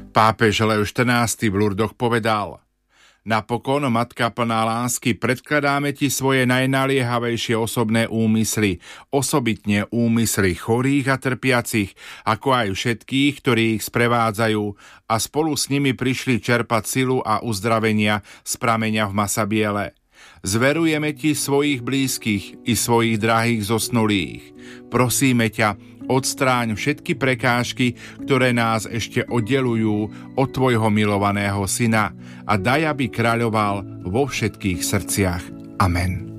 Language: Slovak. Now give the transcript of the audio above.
Pápež Leo XIV v Lurdoch povedal: Napokon, Matka plná lásky, predkladáme ti svoje najnaliehavejšie osobné úmysly, osobitne úmysly chorých a trpiacich, ako aj všetkých, ktorí ich sprevádzajú, a spolu s nimi prišli čerpať silu a uzdravenia z prameňa v Masabiele. Zverujeme ti svojich blízkych i svojich drahých zosnulých. Prosíme ťa, odstráň všetky prekážky, ktoré nás ešte oddelujú od tvojho milovaného syna, a daj, aby kráľoval vo všetkých srdciach. Amen.